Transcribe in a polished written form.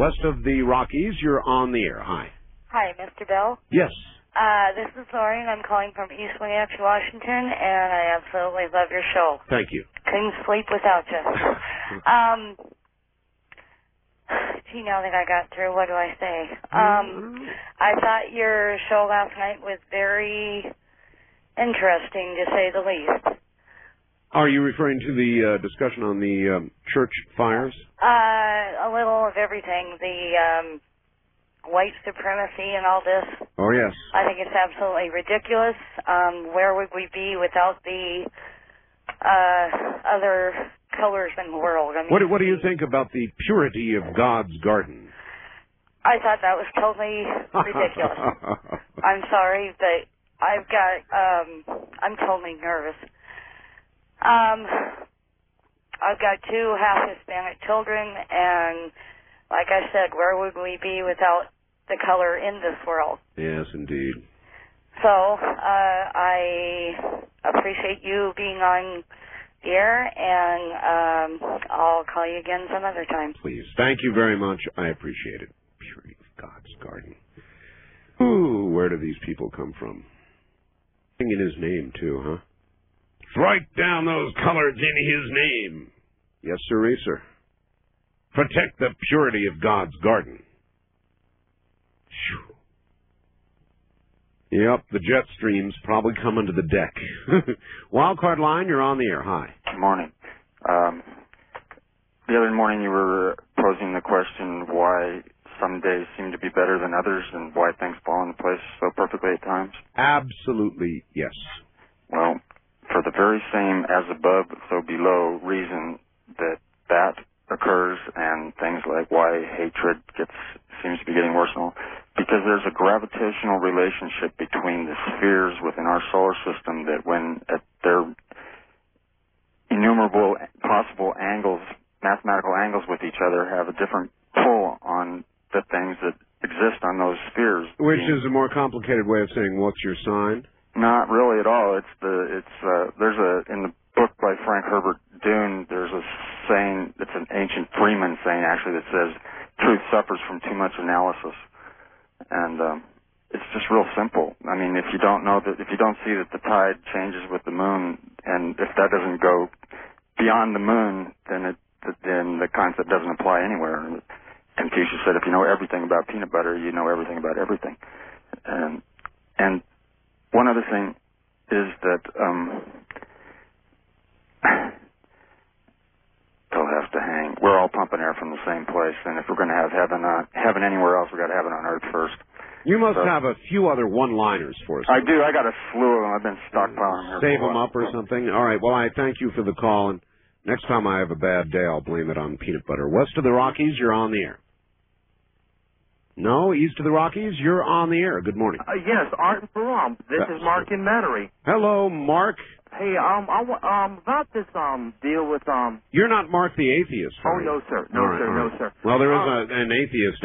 West of the Rockies, you're on the air. Hi. Hi, Mr. Bell. Yes. This is Lori, and I'm calling from East Wenatchee, Washington, and I absolutely love your show. Thank you. Couldn't sleep without you. Gee, now that I got through, what do I say? I thought your show last night was very interesting, to say the least. Are you referring to the discussion on the church fires? A little of everything. The white supremacy and all this. Oh, yes. I think it's absolutely ridiculous. Where would we be without the other colors in the world? I mean, What do you think about the purity of God's garden? I thought that was totally ridiculous. I'm sorry, but I'm totally nervous. I've got 2 half-Hispanic children, and like I said, where would we be without the color in this world? Yes, indeed. So, I appreciate you being on the air, and I'll call you again some other time. Please. Thank you very much. I appreciate it. Purity of God's garden. Ooh, where do these people come from? In his name, too, huh? Strike down those colors in his name. Yes, sir. Protect the purity of God's garden. Yep, the jet stream's probably coming to the deck. Wildcard line, you're on the air. Hi. Good morning. The other morning you were posing the question why some days seem to be better than others and why things fall into place so perfectly at times. Absolutely, yes. Well, for the very same as above, so below reason that occurs and things like why hatred seems to be getting worse and all, because there's a gravitational relationship between the spheres within our solar system that when at their innumerable possible angles, mathematical angles with each other, have a different pull on the things that exist on those spheres. Which is a more complicated way of saying what's your sign? Not really at all. In the book by Frank Herbert Dune, there's a saying, it's an ancient Freeman saying actually that says, truth suffers from too much analysis. And it's just real simple. I mean, if you don't see that the tide changes with the moon, and if that doesn't go beyond the moon, then the concept doesn't apply anywhere. Confucius said, if you know everything about peanut butter, you know everything about everything. And one other thing is that they'll have to hang. We're all pumping air from the same place, and if we're going to have heaven anywhere else, we've got to have it on Earth first. You must have a few other one-liners for us. I do. I got a slew of them. I've been stockpiling here. Save them up or something? All right. Well, I thank you for the call, and next time I have a bad day, I'll blame it on peanut butter. West of the Rockies, you're on the air. No, east of the Rockies, you're on the air. Good morning. Yes, Art and Param. This is Mark in Metairie. Hello, Mark. Hey, about this deal with You're not Mark the Atheist, Oh, are you? no, sir. No, All right, sir. all No, right. sir. Well, there is an atheist